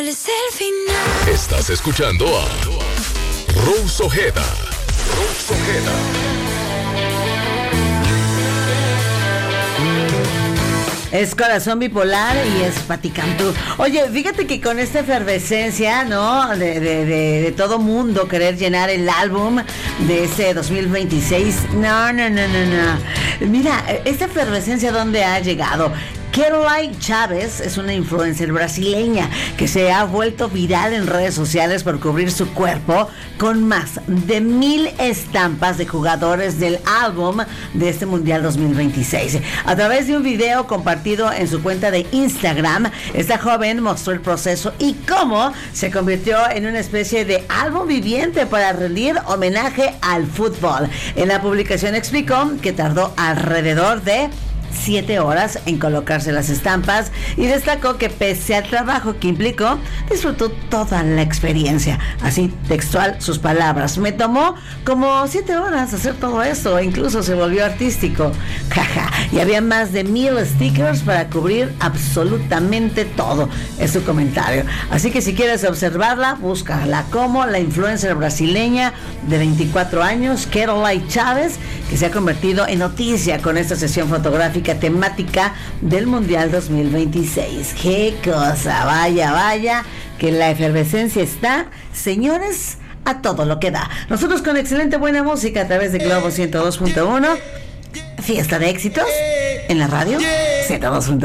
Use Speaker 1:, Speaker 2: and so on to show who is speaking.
Speaker 1: Es el final.
Speaker 2: Estás escuchando a Rose Ojeda. Rose Ojeda.
Speaker 3: Es Corazón Bipolar y es Pati Cantú. Oye, fíjate que con esta efervescencia, ¿no? De todo mundo querer llenar el álbum de ese 2026. No. Mira, esta efervescencia, ¿dónde ha llegado? Caroline Chávez es una influencer brasileña que se ha vuelto viral en redes sociales por cubrir su cuerpo con más de 1,000 estampas de jugadores del álbum de este Mundial 2026. A través de un video compartido en su cuenta de Instagram, esta joven mostró el proceso y cómo se convirtió en una especie de álbum viviente para rendir homenaje al fútbol. En la publicación explicó que tardó alrededor de 7 horas en colocarse las estampas y destacó que pese al trabajo que implicó, disfrutó toda la experiencia. Así, textual, sus palabras: me tomó como 7 horas hacer todo esto, e incluso se volvió artístico. Jaja, y había más de 1,000 stickers para cubrir absolutamente todo. Es su comentario. Así que si quieres observarla, búscala como la influencer brasileña de 24 años, Caroline Chávez, que se ha convertido en noticia con esta sesión fotográfica temática del Mundial 2026. ¡Qué cosa! Vaya, que la efervescencia está, señores, a todo lo que da. Nosotros con excelente buena música a través de Globo 102.1. Fiesta de éxitos en la radio 102.1.